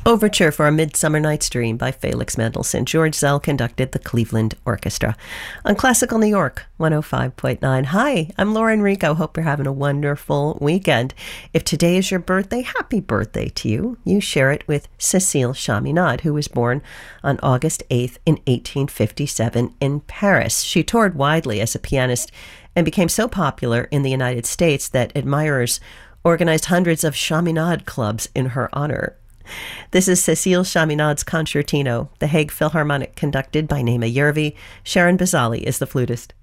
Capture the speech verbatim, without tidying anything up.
Overture for A Midsummer Night's Dream by Felix Mendelssohn. George Zell conducted the Cleveland Orchestra. On Classical New York, one oh five point nine. Hi, I'm Laura Enrico. Hope you're having a wonderful weekend. If today is your birthday, happy birthday to you. You share it with Cécile Chaminade, who was born on August eighth in eighteen fifty-seven in Paris. She toured widely as a pianist and became so popular in the United States that admirers organized hundreds of Chaminade clubs in her honor. This is Cécile Chaminade's Concertino, the Hague Philharmonic conducted by Naima Yervi. Sharon Bazali is the flutist.